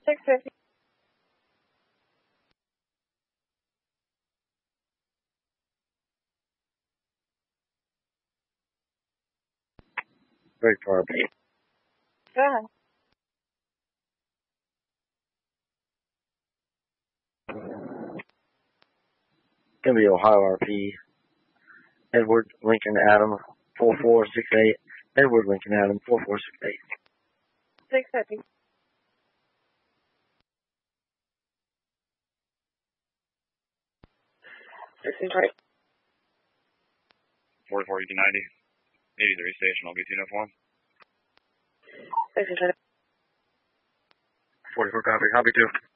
650. Victor RP. Go ahead. Gonna be Ohio RP. Edward Lincoln Adam 4468. Edward Lincoln Adam 4468. 650. Detroit. 44 ET90. 83 station, I'll be uniform. 650. 44 copy. Copy 2.